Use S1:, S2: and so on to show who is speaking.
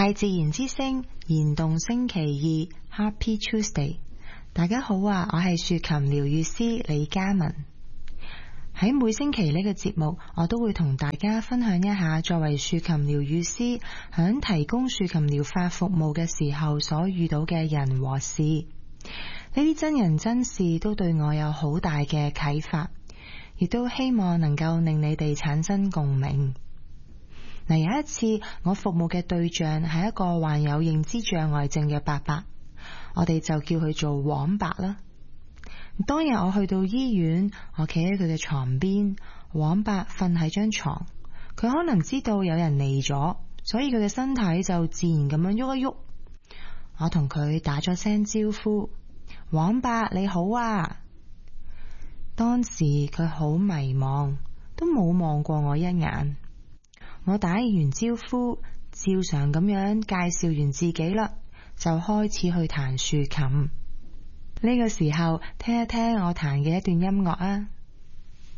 S1: 大自然之聲燃動星期二 Happy Tuesday， 大家好啊，我係豎琴療癒師李嘉文。喺每星期呢個節目，我都會同大家分享一下作為豎琴療癒師響提供豎琴療法服務嘅時候所遇到嘅人和事。呢啲真人真事都對我有好大嘅啟發，亦都希望能夠令你哋產生共鳴。有一次我服務嘅對象係一個患有認知障礙症嘅伯伯，我哋就叫佢做黃伯啦。當日我去到醫院，我企喺佢嘅床邊，黃伯瞓喺張床，佢可能知道有人嚟咗，所以佢嘅身體就自然咁樣喐一喐。我同佢打咗聲招呼，黃伯你好啊。當時佢好迷茫，都冇望過我一眼。我打完招呼，照常咁樣介紹完自己啦，就開始去彈豎琴。呢個時候聽一聽我彈嘅一段音樂啊。